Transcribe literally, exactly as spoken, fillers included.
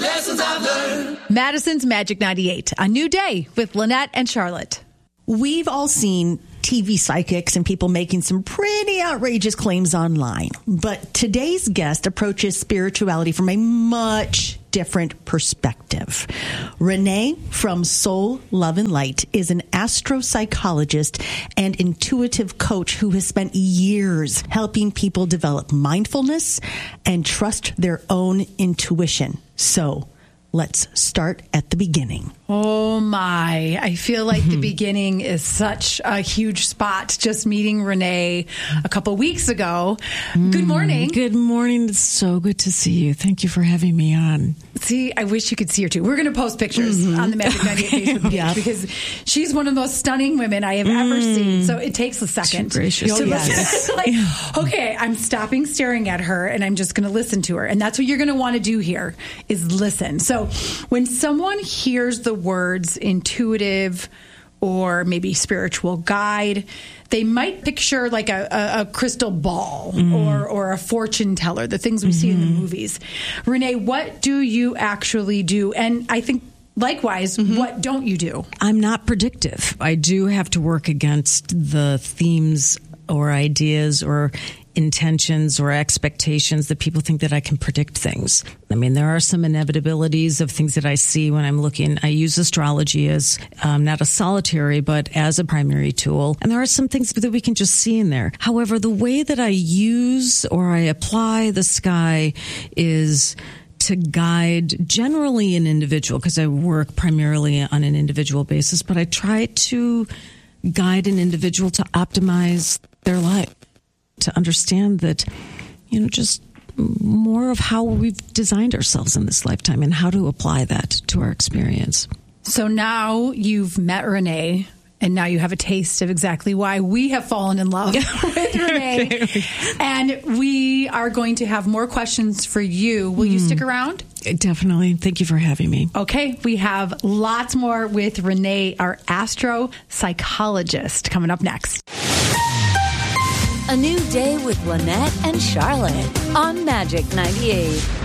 lessons I've learned. Madison's Magic ninety-eight, a new day with Lynette and Charlotte. We've all seen T V psychics and people making some pretty outrageous claims online. But today's guest approaches spirituality from a much different perspective. Renee from Soul, Love, and Light is an astropsychologist and intuitive coach who has spent years helping people develop mindfulness and trust their own intuition. So let's start at the beginning. Oh my, I feel like the beginning is such a huge spot. Just meeting Renee a couple weeks ago. Mm, good morning. Good morning. It's so good to see you. Thank you for having me on. See, I wish you could see her too. We're going to post pictures mm-hmm. on the Magic ninety-eight Facebook page yeah. because she's one of the most stunning women I have mm. ever seen. So it takes a second. Gracious. To yes. like, okay, I'm stopping staring at her and I'm just going to listen to her. And that's what you're going to want to do here is listen. So when someone hears the words intuitive or maybe spiritual guide, they might picture like a, a, a crystal ball mm. or, or a fortune teller, the things we mm-hmm. see in the movies. Renee, what do you actually do? And I think likewise, mm-hmm. what don't you do? I'm not predictive. I do have to work against the themes or ideas or intentions or expectations that people think that I can predict things. I mean, there are some inevitabilities of things that I see when I'm looking. I use astrology as um, not a solitary, but as a primary tool. And there are some things that we can just see in there. However, the way that I use or I apply the sky is to guide generally an individual, because I work primarily on an individual basis, but I try to guide an individual to optimize their life, to understand that, you know, just more of how we've designed ourselves in this lifetime and how to apply that to our experience. So now you've met Renee, and now you have a taste of exactly why we have fallen in love with Renee. And we are going to have more questions for you. Will mm. you stick around? Definitely. Thank you for having me. Okay. We have lots more with Renee, our astro psychologist, coming up next. A new day with Lynette and Charlotte on Magic ninety-eight.